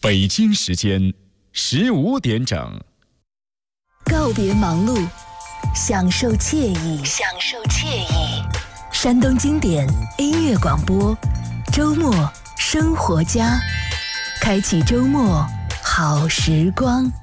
北京时间15点整。 告别忙碌，享受惬意，山东经典音乐广播，周末生活家，开启周末好时光。